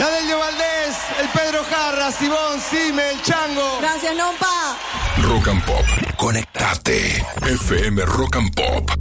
La Delio Valdés, el Pedro Jarra, Sibón, Sime, el Chango. Gracias, Nompa. Rock and Pop. Conectate. FM Rock and Pop.